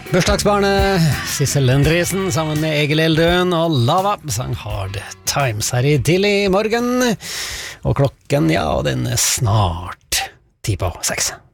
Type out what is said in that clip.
Bursdagsbarnet Sissel Endresen sammen med Egil Eldøen og Lava sang Hard Times her i tidlig morgen. Og klokken, ja, den er snart 6:10.